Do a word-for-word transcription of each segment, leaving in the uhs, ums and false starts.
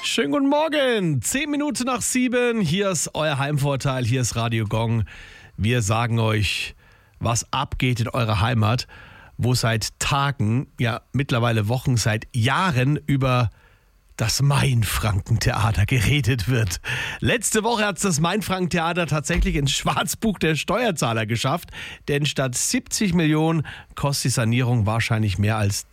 Schönen guten Morgen, zehn Minuten nach sieben, hier ist euer Heimvorteil, hier ist Radio Gong. Wir sagen euch, was abgeht in eurer Heimat, wo seit Tagen, ja mittlerweile Wochen, seit Jahren über das Mainfranken-Theater geredet wird. Letzte Woche hat es das Mainfranken-Theater tatsächlich ins Schwarzbuch der Steuerzahler geschafft, denn statt siebzig Millionen kostet die Sanierung wahrscheinlich mehr als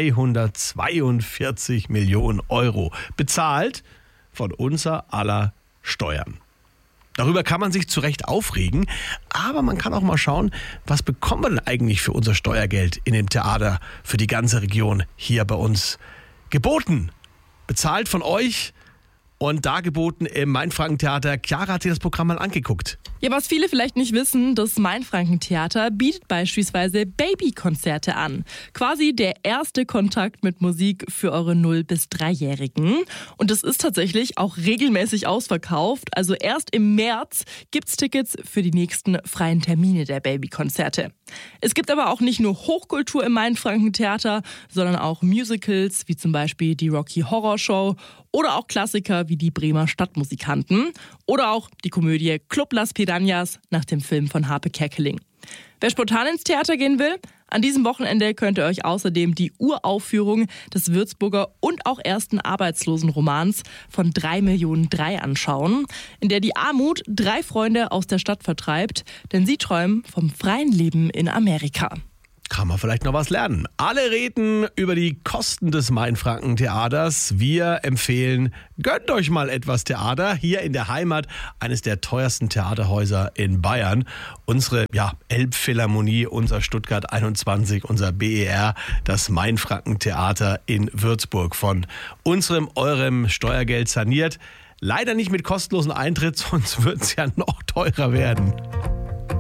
zweihundertzweiundvierzig Millionen Euro. Bezahlt von unser aller Steuern. Darüber kann man sich zu Recht aufregen, aber man kann auch mal schauen, was bekommen wir denn eigentlich für unser Steuergeld in dem Theater für die ganze Region hier bei uns geboten. Bezahlt von euch und dargeboten im Mainfranken-Theater. Chiara hat sich das Programm mal angeguckt. Ja, was viele vielleicht nicht wissen, das Mainfranken-Theater bietet beispielsweise Babykonzerte an. Quasi der erste Kontakt mit Musik für eure null- bis dreijährigen. Und das ist tatsächlich auch regelmäßig ausverkauft. Also erst im März gibt's Tickets für die nächsten freien Termine der Babykonzerte. Es gibt aber auch nicht nur Hochkultur im Mainfranken-Theater, sondern auch Musicals, wie zum Beispiel die Rocky Horror Show oder auch Klassiker wie die Bremer Stadtmusikanten oder auch die Komödie Club Las Piranhas nach dem Film von Harpe Kerkeling. Wer spontan ins Theater gehen will, an diesem Wochenende könnt ihr euch außerdem die Uraufführung des Würzburger und auch ersten Arbeitslosenromans von drei Millionen drei anschauen, in der die Armut drei Freunde aus der Stadt vertreibt, denn sie träumen vom freien Leben in Amerika. Kann man vielleicht noch was lernen. Alle reden über die Kosten des Mainfranken-Theaters. Wir empfehlen, gönnt euch mal etwas Theater hier in der Heimat eines der teuersten Theaterhäuser in Bayern. Unsere ja, Elbphilharmonie, unser Stuttgart einundzwanzig, unser B E R, das Mainfranken-Theater in Würzburg. Von unserem, eurem Steuergeld saniert. Leider nicht mit kostenlosen Eintritt, sonst wird es ja noch teurer werden.